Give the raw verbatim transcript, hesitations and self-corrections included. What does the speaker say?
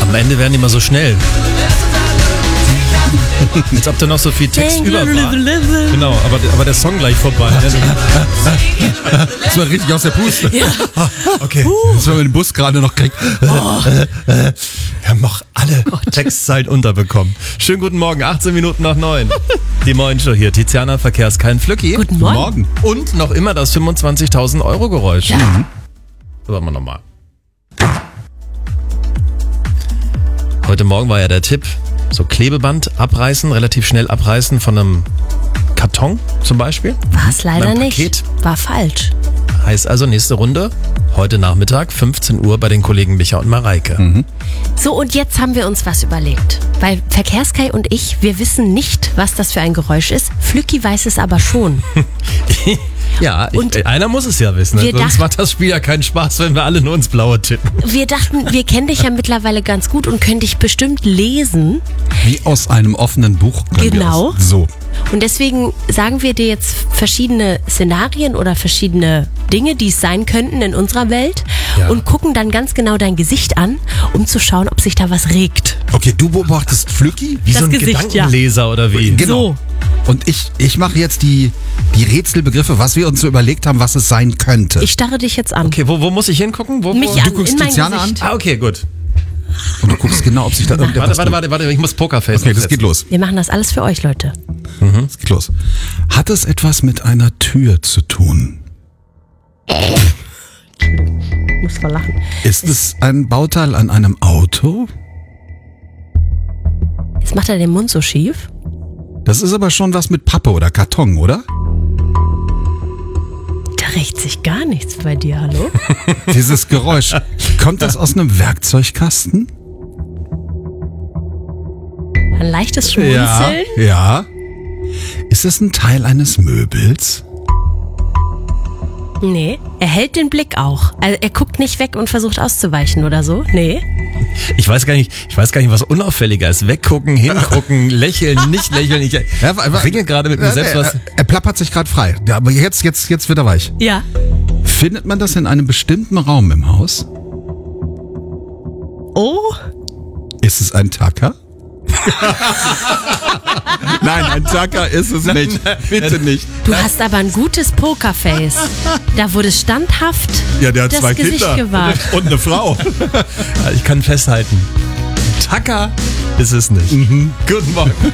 Am Ende werden die immer so schnell. Als ob da noch so viel Text über war. Genau, aber, aber der Song gleich vorbei. Das war richtig aus der Puste. Ja. Okay. Das war mit dem Bus gerade noch kriegt. Oh. Wir haben noch alle Textzeit unterbekommen. Schönen guten Morgen, achtzehn Minuten nach neun. Die Morgenshow hier. Tiziana, Verkehrskein Flücki. Guten Morgen. Und noch immer das fünfundzwanzigtausend Euro Geräusch. Ja. Mhm. Sagen wir nochmal. Heute Morgen war ja der Tipp, so Klebeband abreißen, relativ schnell abreißen von einem Karton zum Beispiel. War es leider Beim nicht. Paket. War falsch. Heißt also nächste Runde, heute Nachmittag, fünfzehn Uhr bei den Kollegen Micha und Mareike. Mhm. So, und jetzt haben wir uns was überlegt. Weil Verkehrskai und ich, wir wissen nicht, was das für ein Geräusch ist. Flücki weiß es aber schon. Ja, ich, Und einer muss es ja wissen. wir Sonst dachten- macht das Spiel ja keinen Spaß, wenn wir alle nur ins Blaue tippen. Wir dachten, wir kennen dich ja mittlerweile ganz gut und können dich bestimmt lesen. Wie aus einem offenen Buch. können wir Genau. aus- So. Und deswegen sagen wir dir jetzt verschiedene Szenarien oder verschiedene Dinge, die es sein könnten in unserer Welt Ja. und gucken dann ganz genau dein Gesicht an, um zu schauen, ob sich da was regt. Okay, du beobachtest Flücki. Wie Das so ein Gesicht, ja. Gedankenleser oder wie? Genau. So. Und ich, ich mache jetzt die, die Rätselbegriffe, was wir uns so überlegt haben, was es sein könnte. Ich starre dich jetzt an. Okay, wo, wo muss ich hingucken? Wo, Mich wo? an, guckst in mein Tiziana Gesicht. Ah, okay, gut. Und du guckst genau, ob sich da Warte, irgendetwas warte, warte, warte, ich muss Pokerface Okay, das aufsetzen. geht los. Wir machen das alles für euch, Leute. Das geht los. Hat es etwas mit einer Tür zu tun? Ich muss voll lachen. Ist es ein Bauteil an einem Auto? Jetzt macht er den Mund so schief. Das ist aber schon was mit Pappe oder Karton, oder? Da regt sich gar nichts bei dir, hallo? Dieses Geräusch, kommt das aus einem Werkzeugkasten? Ein leichtes Schmunzeln. Ja. Ist es ein Teil eines Möbels? Nee, er hält den Blick auch. Also er guckt nicht weg und versucht auszuweichen oder so. Nee. Ich weiß gar nicht, ich weiß gar nicht, was unauffälliger ist. Weggucken, hingucken, lächeln, nicht lächeln. Ich Ja, wa- wa- ringe gerade mit mir selbst was. Er, er plappert sich gerade frei. Ja, aber jetzt, jetzt, jetzt wird er weich. Ja. Findet man das in einem bestimmten Raum im Haus? Oh, Ist es ein Tacker? Nein, ein Tacker ist es nicht. Bitte nicht. du hast aber ein gutes Pokerface. Da wurde standhaft Ja, der hat das zwei Gesicht Kinder. gewahrt. Und eine Frau. Ich kann festhalten. Tacker ist es nicht. Guten Morgen.